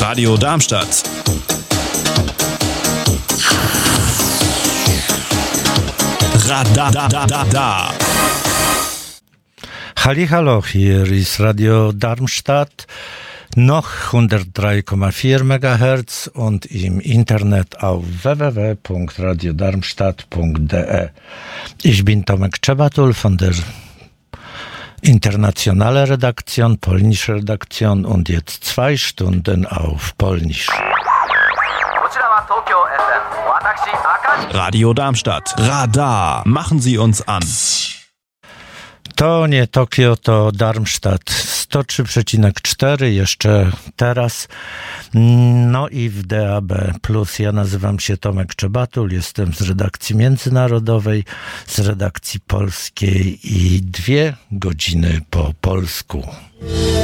Radio Darmstadt. Radada. Hallihallo, hier ist Radio Darmstadt, noch 103,4 MHz und im Internet auf www.radiodarmstadt.de. Ich bin Tomek Czebatul von der Internationale Redaktion, Polnische Redaktion und jetzt 2 Stunden auf Polnisch. Radio Darmstadt. Radar. Machen Sie uns an. To nie Tokio, to Darmstadt 103,4 jeszcze teraz. No i w DAB+. Ja nazywam się Tomek Czebatul, jestem z redakcji międzynarodowej, z redakcji polskiej i 2 godziny po polsku.